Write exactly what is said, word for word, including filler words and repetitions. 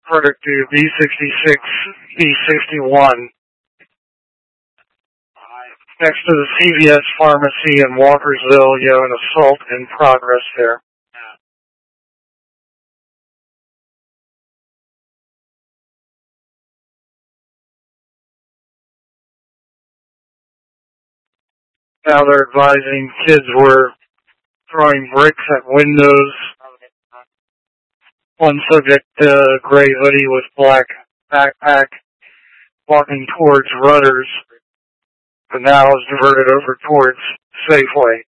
Verdict to B sixty-six, B sixty-one. Next to the C V S pharmacy in Walkersville, you have an assault in progress there. Now they're advising kids were throwing bricks at windows. One subject, uh, gray hoodie with black backpack, walking towards Rudders, but now is diverted over towards Safeway.